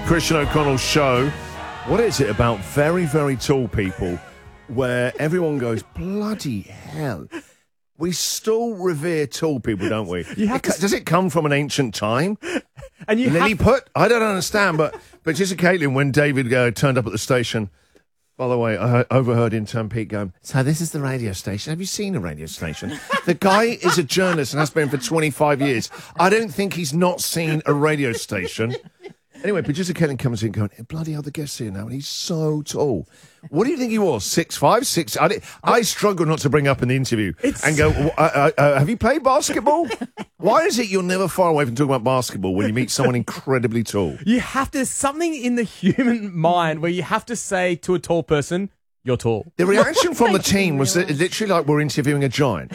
Christian O'Connell show. What is it about very, very tall people where everyone goes, bloody hell? We still revere tall people, don't we? Does it come from an ancient time? And you Lilliput? I don't understand, but just Caitlin, when David turned up at the station, by the way, I overheard intern Pete going, so this is the radio station. Have you seen a radio station? The guy is a journalist and has been for 25 years. I don't think he's not seen a radio station. Anyway, producer Caitlin comes in going, bloody hell, the guest's here now, and he's so tall. What do you think he was, 6'5", 6? I struggle not to bring up in the interview and go, have you played basketball? Why is it you're never far away from talking about basketball when you meet someone incredibly tall? You have to, something in the human mind where you have to say to a tall person, you're tall. The reaction from the team was literally like we're interviewing a giant.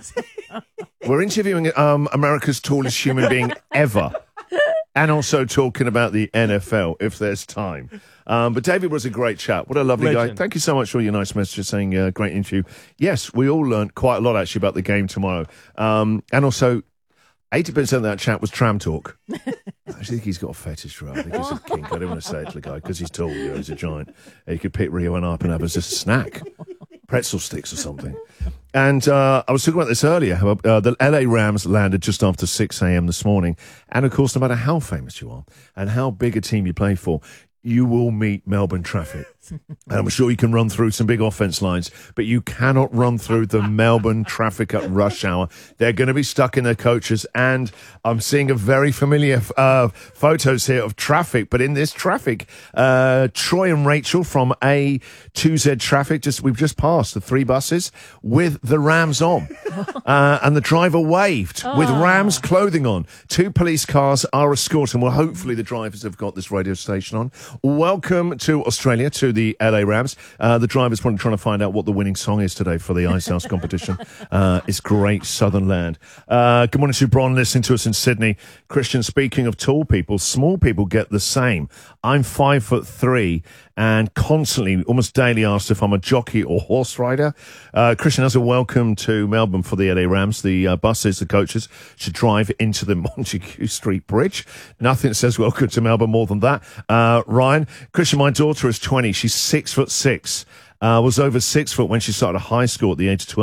We're interviewing America's tallest human being ever. And also talking about the NFL, if there's time. But David was a great chat. What a lovely guy. Thank you so much for your nice messages saying great interview. Yes, we all learned quite a lot, actually, about the game tomorrow. And also, 80% of that chat was tram talk. I actually think he's got a fetish for it. I think it's a kink. I don't want to say it to the guy because he's tall, he's a giant. He could pick Rio up and have as a snack. Pretzel sticks or something. And I was talking about this earlier, how the LA Rams landed just after 6 a.m. this morning. And, of course, no matter how famous you are and how big a team you play for, you will meet Melbourne traffic. And I'm sure you can run through some big offense lines, but you cannot run through the Melbourne traffic at rush hour. They're going to be stuck in their coaches, and I'm seeing a very familiar photos here of traffic. But in this traffic, Troy and Rachel from A2Z Traffic, we've just passed the 3 buses with the Rams on. And the driver waved with Rams clothing on. 2 police cars are escorting. Well, hopefully the drivers have got this radio station on. Welcome to Australia, to the LA Rams. The driver's probably trying to find out what the winning song is today for the Ice House competition. It's Great Southern Land. Good morning to Bron, listening to us in Sydney. Christian, speaking of tall people, small people get the same. I'm 5'3" and constantly, almost daily, asked if I'm a jockey or horse rider. Christian, as a welcome to Melbourne for the LA Rams, the buses, the coaches, should drive into the Montague Street Bridge. Nothing says welcome to Melbourne more than that. Ryan, Christian, my daughter is 20. She's 6'6". Was over 6 foot when she started high school at the age of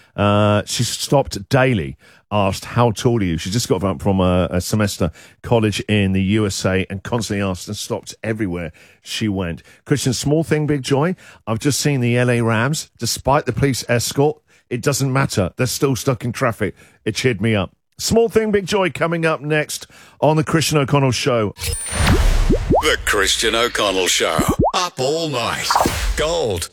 12. She stopped daily, asked, how tall are you? She just got back from a semester college in the USA and constantly asked and stopped everywhere she went. Christian, small thing, big joy. I've just seen the LA Rams. Despite the police escort, it doesn't matter. They're still stuck in traffic. It cheered me up. Small thing, big joy coming up next on the Christian O'Connell Show. The Christian O'Connell Show. Up all night. Gold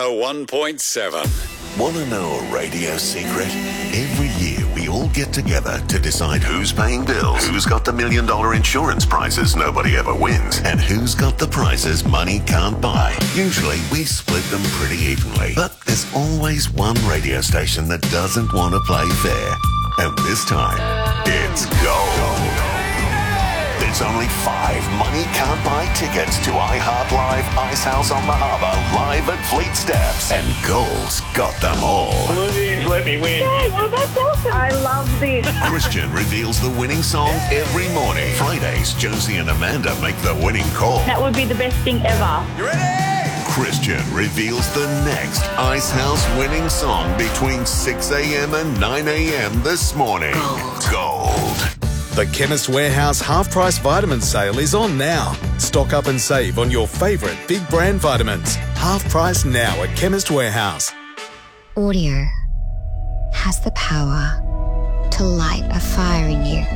101.7. Want to know a radio secret? Every year we all get together to decide who's paying bills, who's got the $1 million insurance prizes nobody ever wins, and who's got the prizes money can't buy. Usually we split them pretty evenly, but there's always one radio station that doesn't want to play fair. And this time, it's gold. There's only 5 money can't buy tickets to iHeart Live Ice House on the Harbour, live at Fleet Steps. And Gold's got them all. Please let me win. Yay, well, that's awesome. I love this. Christian reveals the winning song every morning. Fridays, Josie and Amanda make the winning call. That would be the best thing ever. You ready? Christian reveals the next Ice House winning song between 6 a.m. and 9 a.m. this morning. Gold. The Chemist Warehouse half-price vitamin sale is on now. Stock up and save on your favourite big brand vitamins. Half price now at Chemist Warehouse. Audio has the power to light a fire in you.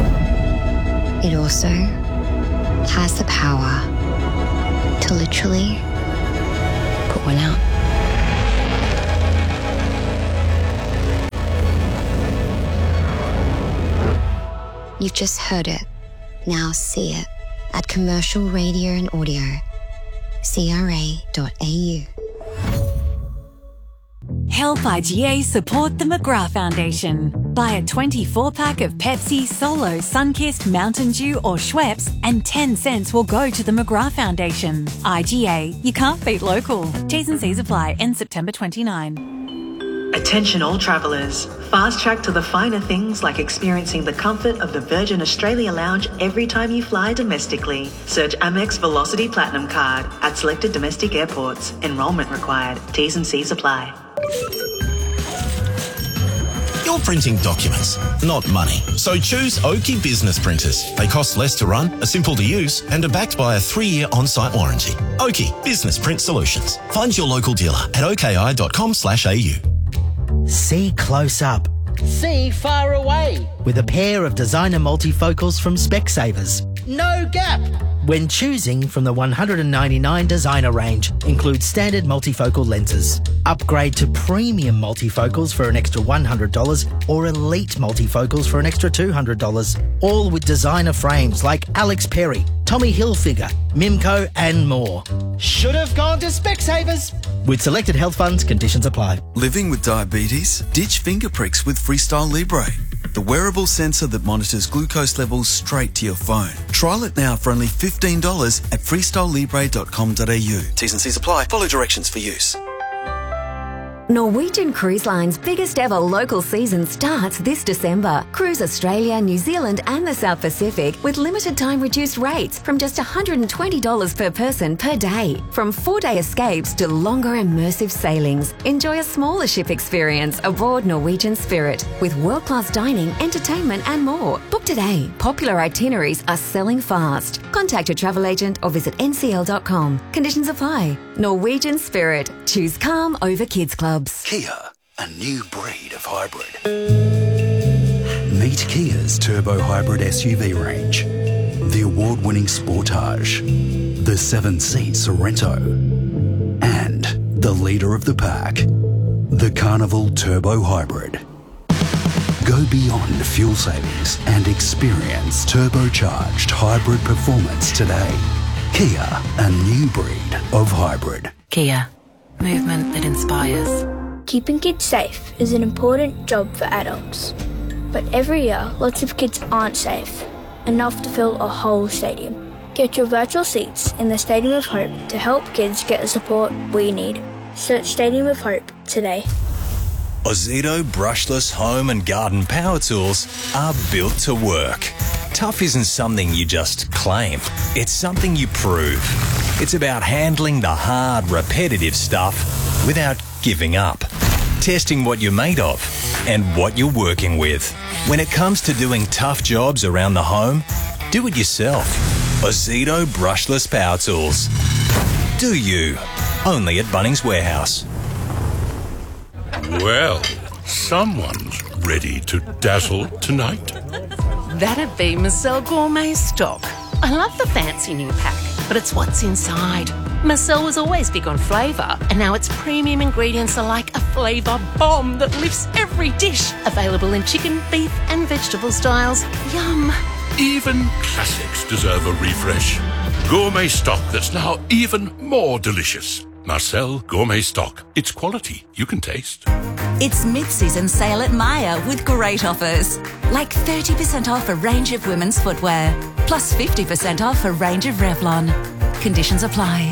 It also has the power to literally put one out. You've just heard it. Now see it at Commercial Radio and Audio. CRA.au. Help IGA support the McGrath Foundation. Buy a 24-pack of Pepsi, Solo, Sunkist, Mountain Dew or Schweppes and 10 cents will go to the McGrath Foundation. IGA, you can't beat local. T's and C's apply. End September 29. Attention all travellers. Fast track to the finer things like experiencing the comfort of the Virgin Australia Lounge every time you fly domestically. Search Amex Velocity Platinum Card at selected domestic airports. Enrolment required. T's and C's apply. You're printing documents, not money. So choose Oki Business Printers. They cost less to run, are simple to use, and are backed by a 3-year on-site warranty. Oki Business Print Solutions. Find your local dealer at oki.com/au. See close up. See far away. With a pair of designer multifocals from Specsavers. No gap. When choosing from the 199 designer range, includes standard multifocal lenses. Upgrade to premium multifocals for an extra $100 or elite multifocals for an extra $200. All with designer frames like Alex Perry, Tommy Hilfiger, Mimco and more. Should have gone to Specsavers. With selected health funds, conditions apply. Living with diabetes? Ditch finger pricks with Freestyle Libre, the wearable sensor that monitors glucose levels straight to your phone. Trial it now for only $15 at freestylelibre.com.au. T's and C's apply. Follow directions for use. Norwegian Cruise Line's biggest ever local season starts this December. Cruise Australia, New Zealand and the South Pacific with limited time reduced rates from just $120 per person per day. From 4-day escapes to longer immersive sailings. Enjoy a smaller ship experience aboard Norwegian Spirit with world-class dining, entertainment and more. Book today. Popular itineraries are selling fast. Contact your travel agent or visit ncl.com. Conditions apply. Norwegian Spirit. Choose calm over kids clubs. Kia, a new breed of hybrid. Meet Kia's turbo hybrid SUV range. The award-winning Sportage, the 7-seat Sorento, and the leader of the pack, the Carnival Turbo Hybrid. Go beyond fuel savings and experience turbocharged hybrid performance today. Kia, a new breed of hybrid. Kia, movement that inspires. Keeping kids safe is an important job for adults. But every year, lots of kids aren't safe, enough to fill a whole stadium. Get your virtual seats in the Stadium of Hope to help kids get the support we need. Search Stadium of Hope today. Ozito brushless home and garden power tools are built to work. Tough isn't something you just claim. It's something you prove. It's about handling the hard, repetitive stuff without giving up. Testing what you're made of and what you're working with. When it comes to doing tough jobs around the home, do it yourself. Ozito brushless power tools. Do you. Only at Bunnings Warehouse. Well, someone's ready to dazzle tonight. That'd be Marcel Gourmet Stock. I love the fancy new pack, but it's what's inside. Marcel was always big on flavour, and now its premium ingredients are like a flavour bomb that lifts every dish. Available in chicken, beef and vegetable styles. Yum! Even classics deserve a refresh. Gourmet stock that's now even more delicious. Marcel Gourmet Stock. It's quality you can taste. It's mid-season sale at Myer with great offers. Like 30% off a range of women's footwear, plus 50% off a range of Revlon. Conditions apply.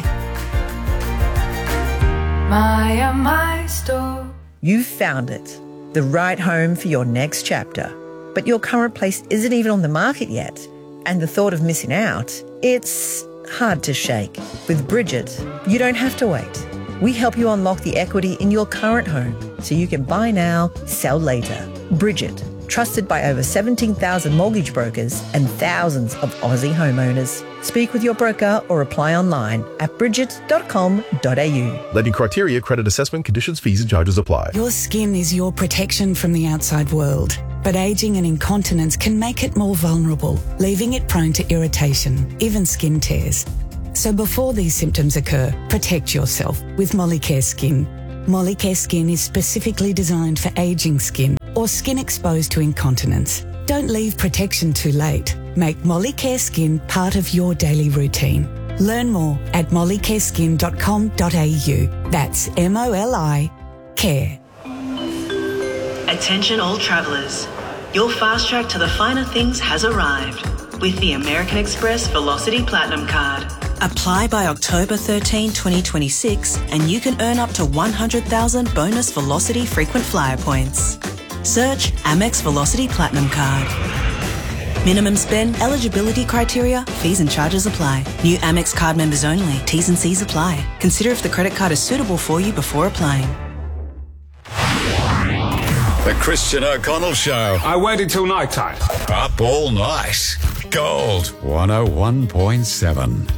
Myer, my store. You've found it. The right home for your next chapter. But your current place isn't even on the market yet. And the thought of missing out, it's hard to shake. With Bridget, you don't have to wait. We help you unlock the equity in your current home so you can buy now, sell later. Bridget, trusted by over 17,000 mortgage brokers and thousands of Aussie homeowners. Speak with your broker or apply online at bridget.com.au. Lending criteria, credit assessment, conditions, fees and charges apply. Your skin is your protection from the outside world, but ageing and incontinence can make it more vulnerable, leaving it prone to irritation, even skin tears. So before these symptoms occur, protect yourself with Molicare Skin. Molicare Skin is specifically designed for ageing skin or skin exposed to incontinence. Don't leave protection too late. Make Molicare Skin part of your daily routine. Learn more at mollicareskin.com.au. That's MOLI Care. Attention all travellers. Your fast track to the finer things has arrived with the American Express Velocity Platinum Card. Apply by October 13, 2026 and you can earn up to 100,000 bonus Velocity frequent flyer points. Search Amex Velocity Platinum Card. Minimum spend, eligibility criteria, fees and charges apply. New Amex card members only. T's and C's apply. Consider if the credit card is suitable for you before applying. The Christian O'Connell Show. I waited till night time. Up all night. Gold 101.7.